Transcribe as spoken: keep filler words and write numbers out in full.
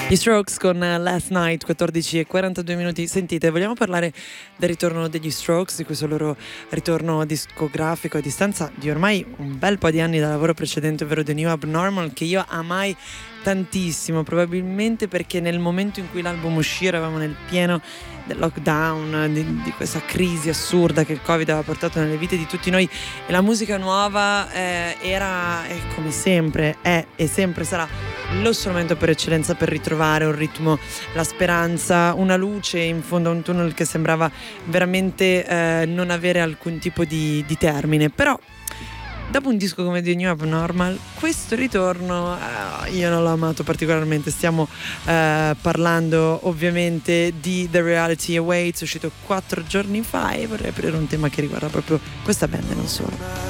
Gli Strokes con Last Night, quattordici e quarantadue minuti. Sentite, vogliamo parlare del ritorno degli Strokes, di questo loro ritorno discografico a distanza di ormai un bel po' di anni dal lavoro precedente, ovvero The New Abnormal, che io amai tantissimo, probabilmente perché nel momento in cui l'album uscì eravamo nel pieno del lockdown, di, di questa crisi assurda che il Covid aveva portato nelle vite di tutti noi, e la musica nuova eh, era, è, come sempre, è e sempre sarà lo strumento per eccellenza per ritrovare un ritmo, la speranza, una luce in fondo a un tunnel che sembrava veramente eh, non avere alcun tipo di, di termine. Però dopo un disco come The New Abnormal, questo ritorno eh, io non l'ho amato particolarmente. Stiamo eh, parlando ovviamente di The Reality Awaits, uscito quattro giorni fa, e vorrei aprire un tema che riguarda proprio questa band e non solo.